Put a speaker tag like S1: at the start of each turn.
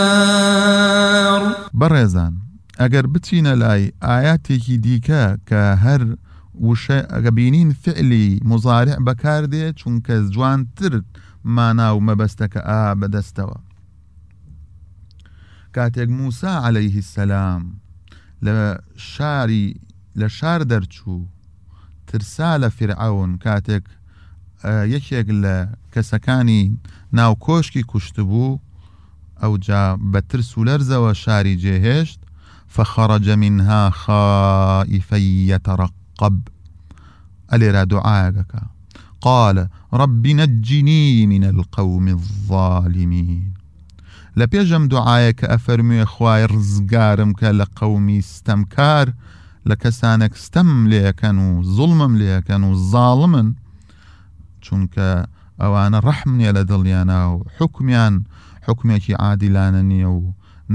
S1: بەڕێزان ئەگەر بچینە لای ئاياتێکی دیکە کە هەر بینین فعلی مزارع بەکاردێت چونکە جوانتر مانا و مەبەستەکە بەدەستەوە. کاتێک موسا عەلەیه السەلام لە شار دەرچوو ترسا لە فرعون کاتێک یەکێک لە کەسەکانی ناو کۆشکی کوشتبوو ئەو جا بە ترس و لەرزەوە شاری جێهێشت فخرج منها خائفا يترقب ئەلێرا دوعاەکە قال رب نجني من القوم الظالمين لە پێشەم دوعاە کە ئەفەرموێ خوای ڕزگارم کە لە قەومی ستەمکار لە کەسانێک ستەم لێەکەن و زوڵمم لێەکەن و زاڵمن چونکە ئەوانە ڕەحم نییە لە دڵیانە و حکمیان حکمێکی عادیلانە نییە و